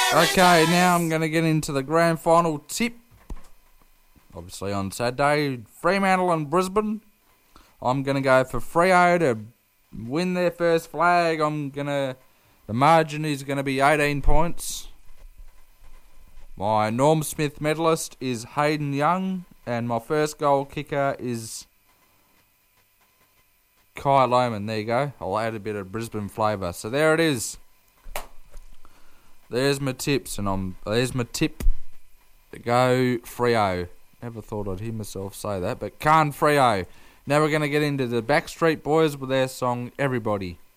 Okay, now I'm going to get into the grand final tip. Obviously on Saturday, Fremantle and Brisbane. I'm going to go for Freo to win their first flag. The margin is going to be 18 points. My Norm Smith medalist is Hayden Young, and my first goal kicker is Kai Lohman. There you go. I'll add a bit of Brisbane flavour. So there it is. There's my tips, and there's my tip to go Freo. Never thought I'd hear myself say that, but Can't Freo. Now we're going to get into the Backstreet Boys with their song Everybody.